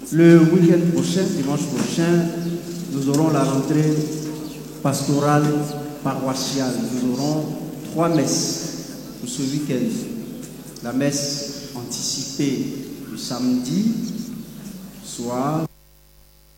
Le week-end prochain, dimanche prochain, nous aurons la rentrée pastorale paroissiale. Nous aurons 3 messes pour ce week-end. La messe anticipée du samedi soir.